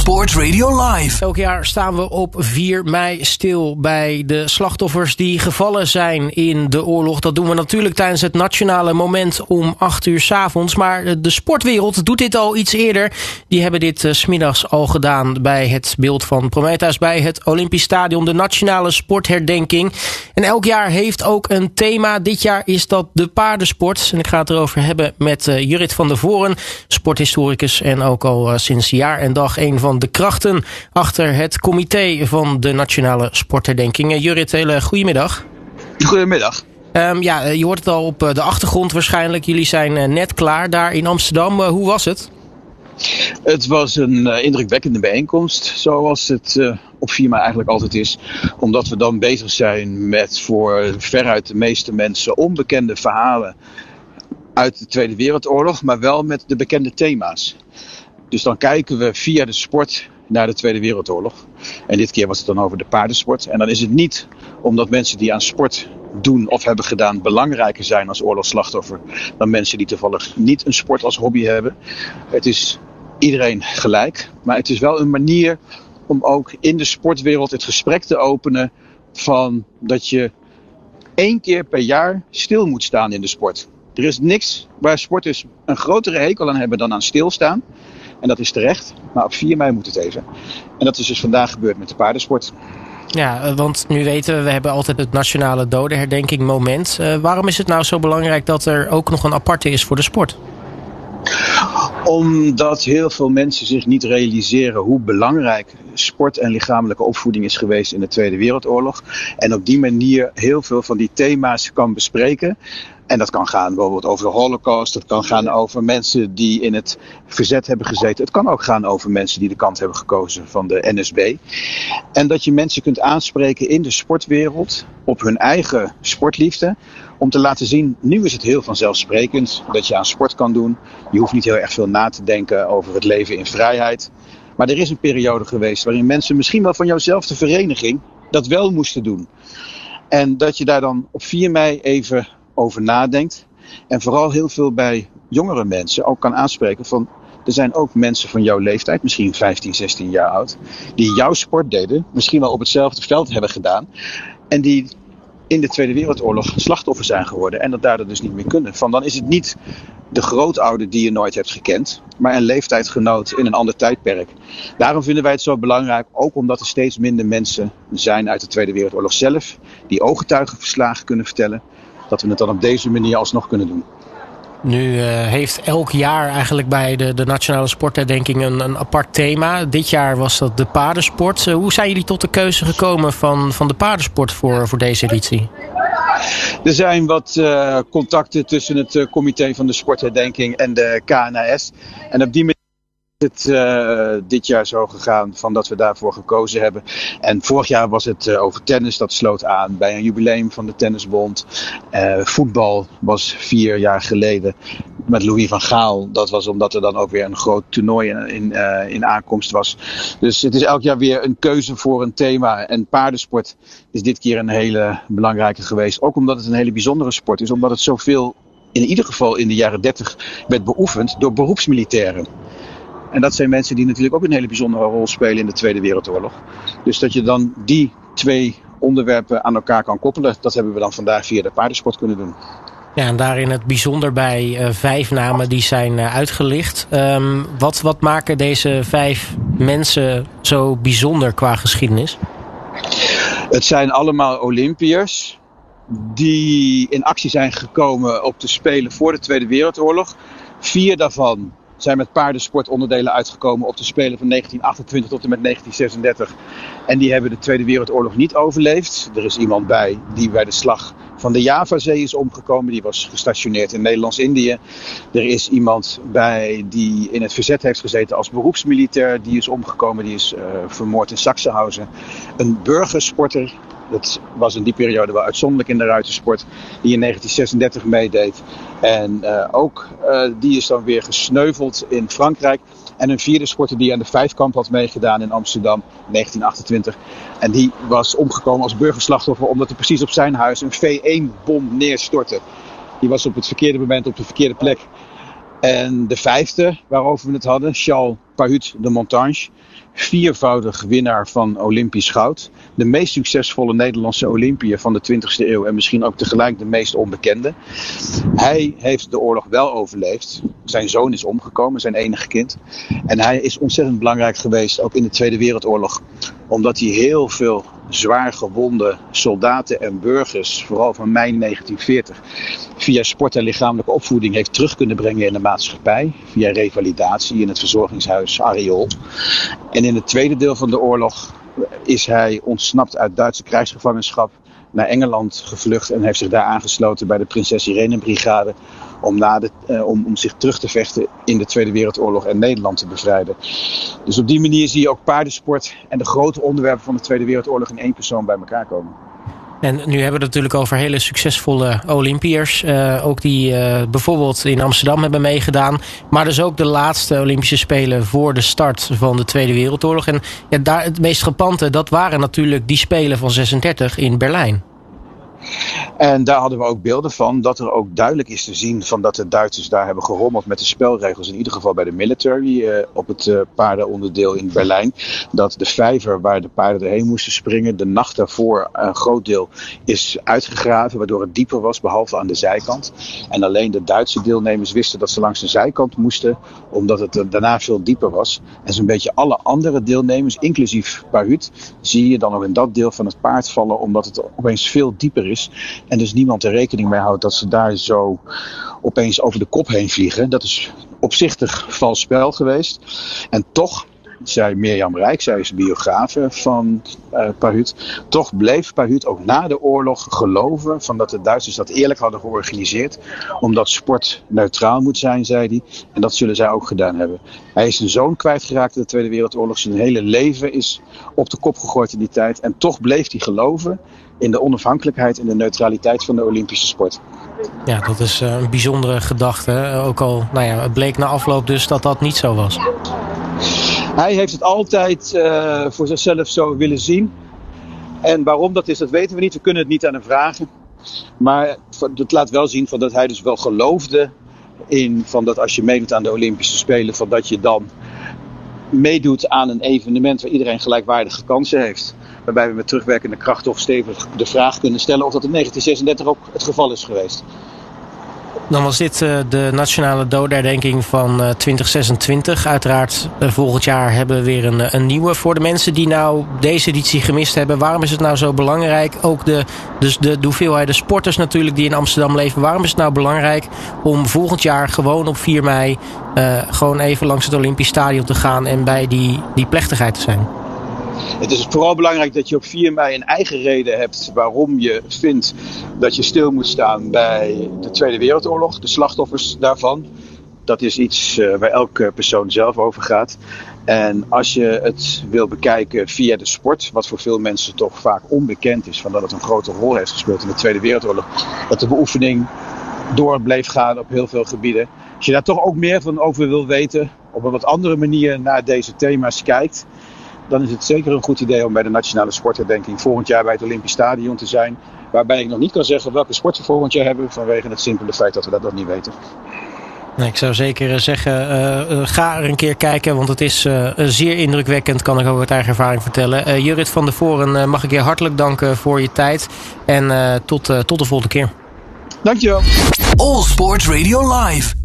Sport Radio Live. Elk jaar staan we op 4 mei stil bij de slachtoffers die gevallen zijn in de oorlog. Dat doen we natuurlijk tijdens het nationale moment om 8 uur 's avonds. Maar de sportwereld doet dit al iets eerder. Die hebben dit 's middags al gedaan bij het beeld van Prometheus bij het Olympisch Stadion. De nationale sportherdenking. En elk jaar heeft ook een thema. Dit jaar is dat de paardensport. En ik ga het erover hebben met Jurrit van der Voren, sporthistoricus en ook al sinds jaar en dag een van de krachten achter het comité van de nationale sportherdenking. Jurrit, hele goedemiddag. Goedemiddag. Je hoort het al op de achtergrond waarschijnlijk. Jullie zijn net klaar daar in Amsterdam. Hoe was het? Het was een indrukwekkende bijeenkomst, zoals het op 4 mei eigenlijk altijd is. Omdat we dan bezig zijn met voor veruit de meeste mensen onbekende verhalen uit de Tweede Wereldoorlog, maar wel met de bekende thema's. Dus dan kijken we via de sport naar de Tweede Wereldoorlog. En dit keer was het dan over de paardensport. En dan is het niet omdat mensen die aan sport doen of hebben gedaan belangrijker zijn als oorlogsslachtoffer dan mensen die toevallig niet een sport als hobby hebben. Het is iedereen gelijk. Maar het is wel een manier om ook in de sportwereld het gesprek te openen van dat je 1 keer per jaar stil moet staan in de sport. Er is niks waar sporters een grotere hekel aan hebben dan aan stilstaan. En dat is terecht, maar op 4 mei moet het even. En dat is dus vandaag gebeurd met de paardensport. Ja, want nu weten we hebben altijd het nationale dodenherdenking moment. Waarom is het nou zo belangrijk dat er ook nog een aparte is voor de sport? Omdat heel veel mensen zich niet realiseren hoe belangrijk sport en lichamelijke opvoeding is geweest in de Tweede Wereldoorlog. En op die manier heel veel van die thema's kan bespreken. En dat kan gaan bijvoorbeeld over de Holocaust. Het kan gaan over mensen die in het verzet hebben gezeten. Het kan ook gaan over mensen die de kant hebben gekozen van de NSB. En dat je mensen kunt aanspreken in de sportwereld op hun eigen sportliefde. Om te laten zien, nu is het heel vanzelfsprekend dat je aan sport kan doen. Je hoeft niet heel erg veel na te denken over het leven in vrijheid. Maar er is een periode geweest waarin mensen misschien wel van jouwzelfde vereniging dat wel moesten doen. En dat je daar dan op 4 mei even over nadenkt. En vooral heel veel bij jongere mensen ook kan aanspreken van, er zijn ook mensen van jouw leeftijd, misschien 15, 16 jaar oud, die jouw sport deden, misschien wel op hetzelfde veld hebben gedaan. En die in de Tweede Wereldoorlog slachtoffer zijn geworden en dat daardoor dus niet meer kunnen. Van dan is het niet de grootouder die je nooit hebt gekend, maar een leeftijdsgenoot in een ander tijdperk. Daarom vinden wij het zo belangrijk, ook omdat er steeds minder mensen zijn uit de Tweede Wereldoorlog zelf, die ooggetuigenverslagen kunnen vertellen, dat we het dan op deze manier alsnog kunnen doen. Nu heeft elk jaar eigenlijk bij de nationale sportherdenking een apart thema. Dit jaar was dat de paardensport. Hoe zijn jullie tot de keuze gekomen van de paardensport voor deze editie? Er zijn wat contacten tussen het comité van de sportherdenking en de KNAS. En op die manier is het dit jaar zo gegaan van dat we daarvoor gekozen hebben. En vorig jaar was het over tennis, dat sloot aan bij een jubileum van de Tennisbond. Voetbal was 4 jaar geleden met Louis van Gaal. Dat was omdat er dan ook weer een groot toernooi in aankomst was. Dus het is elk jaar weer een keuze voor een thema. En paardensport is dit keer een hele belangrijke geweest. Ook omdat het een hele bijzondere sport is. Omdat het zoveel, in ieder geval in de jaren 30, werd beoefend door beroepsmilitairen. En dat zijn mensen die natuurlijk ook een hele bijzondere rol spelen in de Tweede Wereldoorlog. Dus dat je dan die 2 onderwerpen aan elkaar kan koppelen, dat hebben we dan vandaag via de paardensport kunnen doen. Ja, en daarin het bijzonder bij 5 namen die zijn uitgelicht. Wat maken deze 5 mensen zo bijzonder qua geschiedenis? Het zijn allemaal Olympiërs die in actie zijn gekomen op de Spelen voor de Tweede Wereldoorlog. 4 daarvan zijn met paardensportonderdelen uitgekomen op de Spelen van 1928 tot en met 1936. En die hebben de Tweede Wereldoorlog niet overleefd. Er is iemand bij die bij de slag van de Javazee is omgekomen. Die was gestationeerd in Nederlands-Indië. Er is iemand bij die in het verzet heeft gezeten als beroepsmilitair. Die is omgekomen, die is vermoord in Sachsenhausen. Een burgersporter. Dat was in die periode wel uitzonderlijk in de ruitersport, die in 1936 meedeed. En ook die is dan weer gesneuveld in Frankrijk. En een 4e sporter die aan de Vijfkamp had meegedaan in Amsterdam, 1928. En die was omgekomen als burgerslachtoffer omdat er precies op zijn huis een V1-bom neerstortte. Die was op het verkeerde moment op de verkeerde plek. En de vijfde waarover we het hadden, Charles Pahut de Montange. 4-voudig winnaar van Olympisch goud. De meest succesvolle Nederlandse Olympiër van de 20e eeuw. En misschien ook tegelijk de meest onbekende. Hij heeft de oorlog wel overleefd. Zijn zoon is omgekomen, zijn enige kind. En hij is ontzettend belangrijk geweest, ook in de Tweede Wereldoorlog. Omdat hij heel veel zwaar gewonde soldaten en burgers, vooral van mei 1940, via sport en lichamelijke opvoeding heeft terug kunnen brengen in de maatschappij. Via revalidatie in het verzorgingshuis Areol. En in het tweede deel van de oorlog is hij ontsnapt uit Duitse krijgsgevangenschap naar Engeland gevlucht en heeft zich daar aangesloten bij de Prinses Irene Brigade om zich terug te vechten in de Tweede Wereldoorlog en Nederland te bevrijden. Dus op die manier zie je ook paardensport en de grote onderwerpen van de Tweede Wereldoorlog in één persoon bij elkaar komen. En nu hebben we het natuurlijk over hele succesvolle Olympiërs. Ook die bijvoorbeeld in Amsterdam hebben meegedaan. Maar dus ook de laatste Olympische Spelen voor de start van de Tweede Wereldoorlog. En ja, daar het meest frappante, dat waren natuurlijk die Spelen van 36 in Berlijn. En daar hadden we ook beelden van, dat er ook duidelijk is te zien van dat de Duitsers daar hebben gerommeld met de spelregels. In ieder geval bij de military op het paardenonderdeel in Berlijn. Dat de vijver waar de paarden erheen moesten springen, de nacht daarvoor een groot deel is uitgegraven. Waardoor het dieper was, behalve aan de zijkant. En alleen de Duitse deelnemers wisten dat ze langs de zijkant moesten, omdat het daarna veel dieper was. En zo'n beetje alle andere deelnemers, inclusief Pahut, zie je dan ook in dat deel van het paard vallen, omdat het opeens veel dieper is. En dus niemand er rekening mee houdt dat ze daar zo opeens over de kop heen vliegen. Dat is opzichtig vals spel geweest. En toch, zei Mirjam Rijk, zij is biografe van Pahut. Toch bleef Pahut ook na de oorlog geloven van dat de Duitsers dat eerlijk hadden georganiseerd. Omdat sport neutraal moet zijn, zei hij. En dat zullen zij ook gedaan hebben. Hij is zijn zoon kwijtgeraakt in de Tweede Wereldoorlog. Zijn hele leven is op de kop gegooid in die tijd. En toch bleef hij geloven in de onafhankelijkheid en de neutraliteit van de Olympische sport. Ja, dat is een bijzondere gedachte. Ook al, het bleek na afloop dus dat dat niet zo was. Hij heeft het altijd voor zichzelf zo willen zien. En waarom dat is, dat weten we niet. We kunnen het niet aan hem vragen. Maar het laat wel zien van dat hij dus wel geloofde in van dat als je meedoet aan de Olympische Spelen, van dat je dan meedoet aan een evenement waar iedereen gelijkwaardige kansen heeft. Waarbij we met terugwerkende kracht toch stevig de vraag kunnen stellen of dat in 1936 ook het geval is geweest. Dan was dit de nationale dodenherdenking van 2026. Uiteraard volgend jaar hebben we weer een nieuwe. Voor de mensen die nou deze editie gemist hebben, waarom is het nou zo belangrijk? Ook de hoeveelheid de sporters natuurlijk die in Amsterdam leven. Waarom is het nou belangrijk om volgend jaar gewoon op 4 mei gewoon even langs het Olympisch Stadion te gaan en bij die plechtigheid te zijn? Het is vooral belangrijk dat je op 4 mei een eigen reden hebt waarom je vindt dat je stil moet staan bij de Tweede Wereldoorlog, de slachtoffers daarvan. Dat is iets waar elke persoon zelf over gaat. En als je het wil bekijken via de sport, wat voor veel mensen toch vaak onbekend is, van dat het een grote rol heeft gespeeld in de Tweede Wereldoorlog, dat de beoefening door bleef gaan op heel veel gebieden. Als je daar toch ook meer van over wil weten, op een wat andere manier naar deze thema's kijkt, dan is het zeker een goed idee om bij de Nationale Sportherdenking volgend jaar bij het Olympisch Stadion te zijn. Waarbij ik nog niet kan zeggen welke sport we volgend jaar hebben, vanwege het simpele feit dat we dat nog niet weten. Ik zou zeker zeggen, ga er een keer kijken, want het is zeer indrukwekkend, kan ik ook uit eigen ervaring vertellen. Jurrit van der Voren, mag ik je hartelijk danken voor je tijd en tot de volgende keer. Dankjewel. All Sports Radio Live.